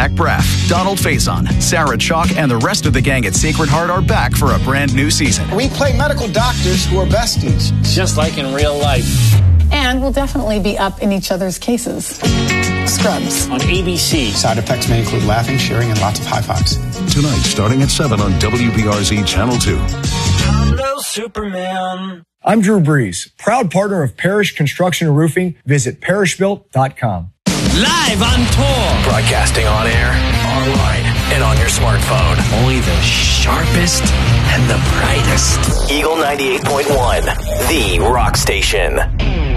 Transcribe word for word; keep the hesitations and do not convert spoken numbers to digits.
Zach Braff, Donald Faison, Sarah Chalk, and the rest of the gang at Sacred Heart are back for a brand new season. We play medical doctors who are besties, just like in real life. And we'll definitely be up in each other's cases. Scrubs. On A B C. Side effects may include laughing, sharing, and lots of high fives. Tonight, starting at seven on W B R Z Channel two. Hello, Superman. I'm Drew Brees, proud partner of Parish Construction and Roofing. Visit parish built dot com. Live on tour. Broadcasting on air, online, and on your smartphone. Only the sharpest and the brightest. Eagle ninety-eight point one, the rock station.